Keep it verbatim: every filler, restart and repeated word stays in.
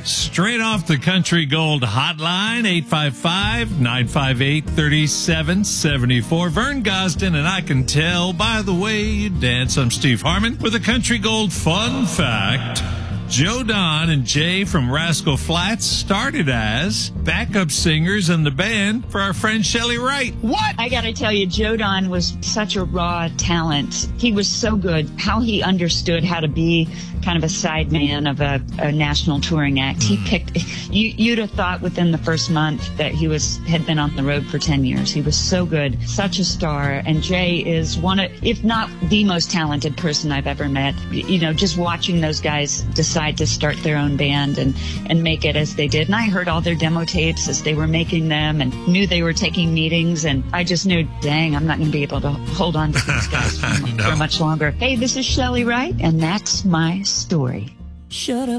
Straight off the Country Gold hotline, eight five five, nine five eight, three seven seven four. Vern Gosden, and I can tell by the way you dance. I'm Steve Harmon with a Country Gold fun fact. Joe Don and Jay from Rascal Flatts started as backup singers in the band for our friend Shelley Wright. What? I gotta tell you, Joe Don was such a raw talent. He was so good. How he understood how to be kind of a sideman of a, a national touring act. He picked, you, you'd have thought within the first month that he was had been on the road for ten years. He was so good, such a star. And Jay is one of, if not the most talented person I've ever met. You know, just watching those guys decide to start their own band and, and make it as they did. And I heard all their demo tapes as they were making them and knew they were taking meetings. And I just knew, dang, I'm not going to be able to hold on to these guys for, no. for much longer. Hey, this is Shelley Wright, and that's my story. Shut up.